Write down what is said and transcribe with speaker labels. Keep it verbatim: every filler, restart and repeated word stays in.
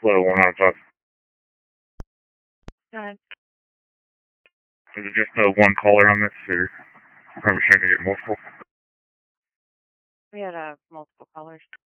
Speaker 1: slow, one out of five.
Speaker 2: Go ahead.
Speaker 1: Is it just uh, one caller on this, or are we trying to get multiple?
Speaker 2: We had uh, multiple callers.